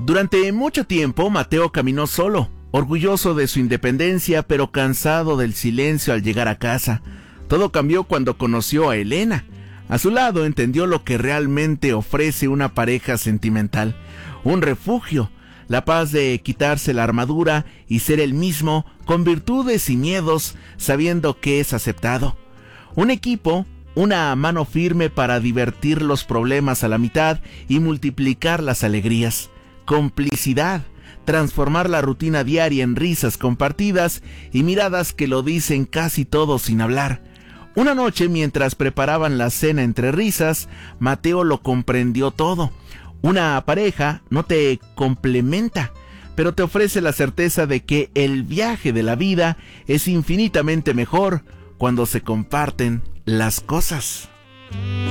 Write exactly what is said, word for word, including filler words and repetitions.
Durante mucho tiempo, Mateo caminó solo, orgulloso de su independencia, pero cansado del silencio al llegar a casa. Todo cambió cuando conoció a Elena. A su lado entendió lo que realmente ofrece una pareja sentimental, un refugio, la paz de quitarse la armadura y ser el mismo, con virtudes y miedos, sabiendo que es aceptado. Un equipo, una mano firme para divertir los problemas a la mitad y multiplicar las alegrías. Complicidad, transformar la rutina diaria en risas compartidas y miradas que lo dicen casi todo sin hablar. Una noche, mientras preparaban la cena entre risas, Mateo lo comprendió todo. Una pareja no te complementa, pero te ofrece la certeza de que el viaje de la vida es infinitamente mejor cuando se comparten las cosas.